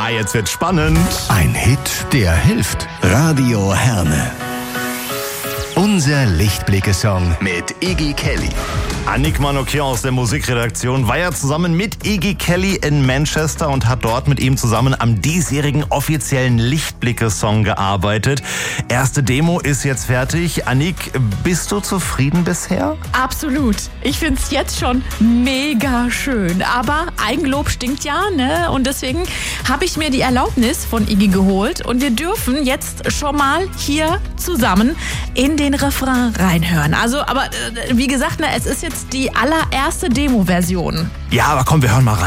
Jetzt wird's spannend. Ein Hit, der hilft. Radio Herne. Unser Lichtblicke-Song mit Iggy Kelly. Annick Manoukian aus der Musikredaktion war ja zusammen mit Iggy Kelly in Manchester und hat dort mit ihm zusammen am diesjährigen offiziellen Lichtblicke-Song gearbeitet. Erste Demo ist jetzt fertig. Annick, bist du zufrieden bisher? Absolut. Ich find's jetzt schon mega schön. Aber Eigenlob stinkt ja, ne? Und deswegen habe ich mir die Erlaubnis von Iggy geholt und wir dürfen jetzt schon mal hier zusammen in den Refrain reinhören. Also, aber wie gesagt, ne, es ist jetzt die allererste Demo-Version. Ja, aber komm, wir hören mal rein.